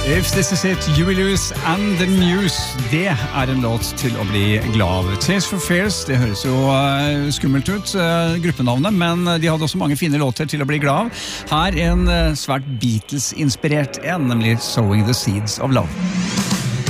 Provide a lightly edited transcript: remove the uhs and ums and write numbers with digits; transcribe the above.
If This Is It, Huey Lewis and The News. Det en låt til å bli glad av. Tears for Fears, det høres jo skummelt ut, gruppenavnet, men de hadde også mange fine låter til å bli glad av. Her en svært Beatles-inspirert en, nemlig Sowing the Seeds of Love.